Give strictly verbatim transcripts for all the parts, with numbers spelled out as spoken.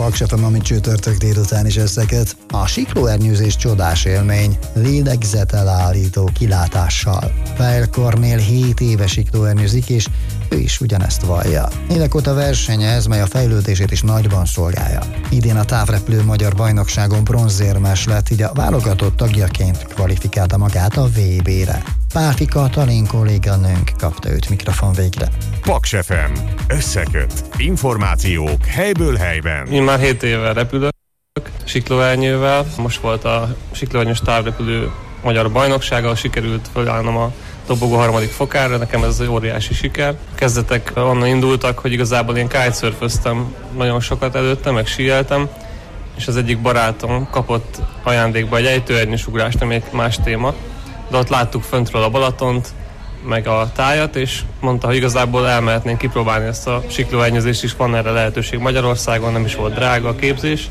Paks ef em, amit csütörtök délután is összeköt. A siklóernyőzés csodás élmény, lélegzetelállító kilátással. Pál Kornél hét éve siklóernyőzik, és ő is ugyanezt vallja. Évek óta versenyez, mely a fejlődését is nagyban szolgálja. Idén a távrepülő magyar bajnokságon bronzérmes lett, így a válogatott tagjaként kvalifikálta magát a vé bé-re. Pálfi Katalin kolléganőnk kapta őt mikrofon végre. Paks ef em. Összeköt. Információk helyből helyben. Én már hét éve repülök siklóernyővel. Most volt a siklóernyős távrepülő magyar bajnoksága, sikerült felállnom a dobogó harmadik fokára, nekem ez egy óriási siker. Kezdetek onnan indultak, hogy igazából én kitesurföztem nagyon sokat előtte, meg síeltem, és az egyik barátom kapott ajándékba egy ejtőernyős ugrást, ami egy más téma, de ott láttuk föntről a Balatont, meg a tájat, és mondta, hogy igazából elmehetnénk kipróbálni ezt a siklóernyőzést is, van erre lehetőség Magyarországon, nem is volt drága a képzés.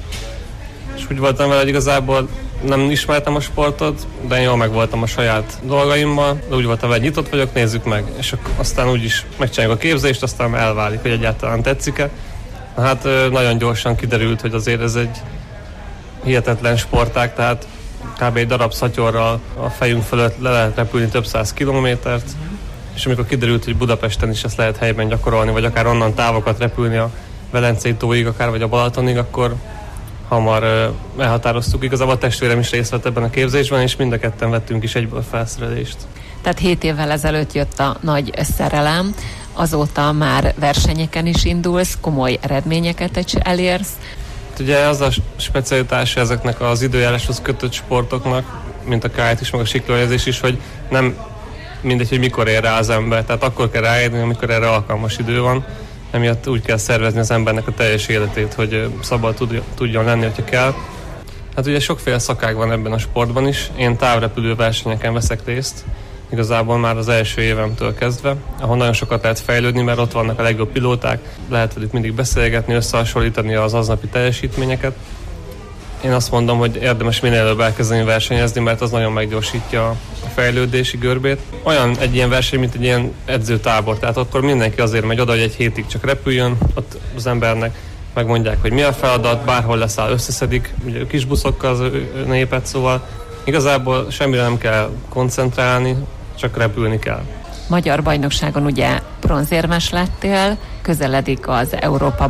És úgy voltam vele, hogy igazából nem ismertem a sportot, de jól meg voltam a saját dolgaimmal, de úgy voltam, hogy nyitott vagyok, nézzük meg. És aztán úgyis megcsináljuk a képzést, aztán elválik, hogy egyáltalán tetszik-e. Hát nagyon gyorsan kiderült, hogy azért ez egy hihetetlen sportág, tehát kb. Egy darab szatyorral a fejünk fölött le lehet repülni több száz kilométert, és amikor kiderült, hogy Budapesten is ezt lehet helyben gyakorolni, vagy akár onnan távokat repülni a Velencei tóig, akár vagy a Balatonig, akkor hamar uh, elhatároztuk. Igazából a testvérem is részt vett ebben a képzésben, és mind a ketten vettünk is egyből felszerelést. Tehát hét évvel ezelőtt jött a nagy szerelem, azóta már versenyeken is indulsz, komoly eredményeket is elérsz. Ugye az a specialitása ezeknek az időjáráshoz kötött sportoknak, mint a kite is, meg a siklóernyőzés is, hogy nem mindegy, hogy mikor ér rá az ember. Tehát akkor kell ráérni, amikor erre alkalmas idő van. Emiatt úgy kell szervezni az embernek a teljes életét, hogy szabad tudjon lenni, hogyha kell. Hát ugye sokféle szakág van ebben a sportban is. Én távrepülő versenyeken veszek részt, igazából már az első évemtől kezdve, ahol nagyon sokat lehet fejlődni, mert ott vannak a legjobb pilóták, lehet velük mindig beszélgetni, összehasonlítani az aznapi teljesítményeket. Én azt mondom, hogy érdemes minél előbb elkezdeni versenyezni, mert az nagyon meggyorsítja a fejlődési görbét. Olyan egy ilyen verseny, mint egy ilyen edzőtábor, tehát akkor mindenki azért megy oda, hogy egy hétig csak repüljön, ott az embernek megmondják, hogy mi a feladat, bárhol leszáll, összeszedik, ugye kis buszokkal az népet, szóval igazából semmire nem kell koncentrálni, csak repülni kell. Magyar bajnokságon ugye bronzérmes lettél, közeledik az Európa